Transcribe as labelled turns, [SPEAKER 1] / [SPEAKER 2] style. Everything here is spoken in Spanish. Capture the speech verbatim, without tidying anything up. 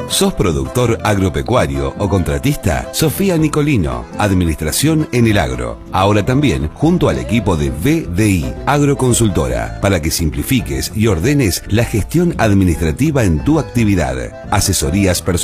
[SPEAKER 1] ¿Sos productor agropecuario o contratista? Sofía Nicolino, Administración en el Agro. Ahora también junto al equipo de V D I Agroconsultora, para que simplifiques y ordenes la gestión administrativa en tu actividad. Asesorías personales